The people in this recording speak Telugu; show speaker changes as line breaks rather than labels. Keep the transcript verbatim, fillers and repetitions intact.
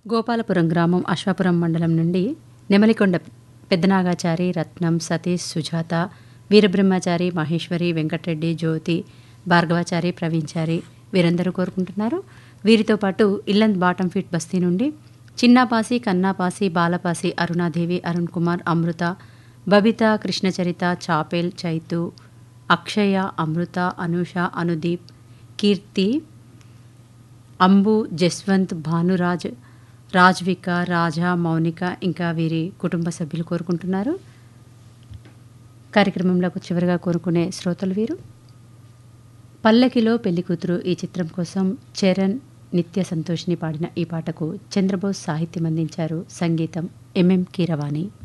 గోపాలపురం గ్రామం అశ్వాపురం మండలం నుండి నెమలికొండ పెద్దనాగాచారి, రత్నం, సతీష్, సుజాత, వీరబ్రహ్మచారి, మహేశ్వరి, వెంకటరెడ్డి, జ్యోతి, భార్గవాచారి, ప్రవీణ్చారి వీరందరూ కోరుకుంటున్నారు. వీరితో పాటు ఇల్లంద్ బాటం ఫీట్ బస్తీ నుండి చిన్నాపాసి, కన్నాపాసి, బాలపాసి, అరుణాదేవి, అరుణ్ కుమార్, అమృత, బబిత, కృష్ణచరిత, చాపేల్, చైతు, అక్షయ, అమృత, అనూష, అనుదీప్, కీర్తి, అంబు, జస్వంత్, భానురాజ్, రాజ్విక, రాజా, మౌనిక ఇంకా వీరి కుటుంబ సభ్యులు కోరుకుంటున్నారు. కార్యక్రమంలోకి చివరిగా కోరుకునే శ్రోతలు వీరు. పల్లకిలో పెళ్లికూతురు ఈ చిత్రం కోసం చరణ్, నిత్య సంతోషిని పాడిన ఈ పాటకు చంద్రబోస్ సాహిత్యం అందించారు. సంగీతం ఎంఎం కీరవాణి.